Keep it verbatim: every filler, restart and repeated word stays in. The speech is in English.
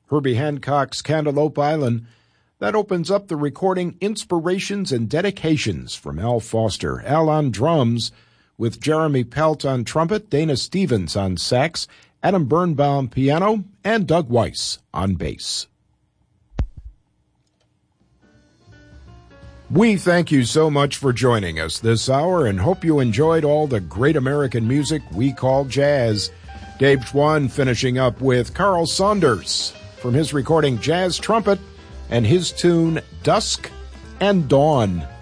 Herbie Hancock's Cantaloupe Island. That opens up the recording Inspirations and Dedications from Al Foster. Al on drums, with Jeremy Pelt on trumpet, Dana Stevens on sax, Adam Birnbaum piano, and Doug Weiss on bass. We thank you so much for joining us this hour and hope you enjoyed all the great American music we call jazz. Dave Schwann finishing up with Carl Saunders from his recording Jazz Trumpet and his tune Dusk and Dawn.